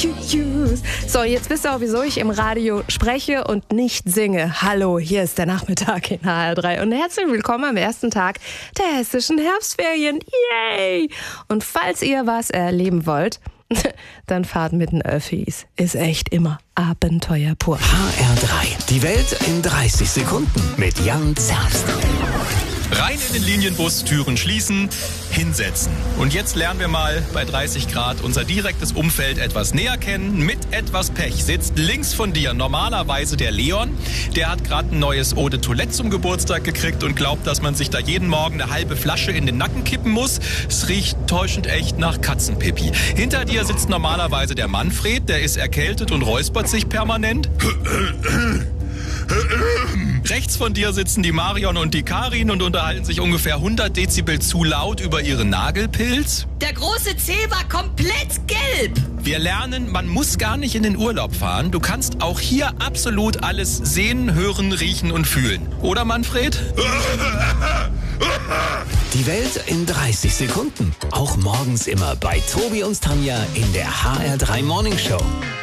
So, jetzt wisst ihr auch, wieso ich im Radio spreche und nicht singe. Hallo, hier ist der Nachmittag in HR3 und herzlich willkommen am ersten Tag der hessischen Herbstferien. Yay! Und falls ihr was erleben wollt, dann fahrt mit den Öffis. Ist echt immer Abenteuer pur. HR3, die Welt in 30 Sekunden mit Jan Zerbst. Rein in den Linienbus, Türen schließen, hinsetzen. Und jetzt lernen wir mal bei 30 Grad unser direktes Umfeld etwas näher kennen. Mit etwas Pech sitzt links von dir normalerweise der Leon. Der hat gerade ein neues Eau de Toilette zum Geburtstag gekriegt und glaubt, dass man sich da jeden Morgen eine halbe Flasche in den Nacken kippen muss. Es riecht täuschend echt nach Katzenpipi. Hinter dir sitzt normalerweise der Manfred. Der ist erkältet und räuspert sich permanent. Rechts von dir sitzen die Marion und die Karin und unterhalten sich ungefähr 100 Dezibel zu laut über ihren Nagelpilz. Der große C war komplett gelb. Wir lernen, man muss gar nicht in den Urlaub fahren. Du kannst auch hier absolut alles sehen, hören, riechen und fühlen. Oder, Manfred? Die Welt in 30 Sekunden. Auch morgens immer bei Tobi und Tanja in der HR3 Morning Show.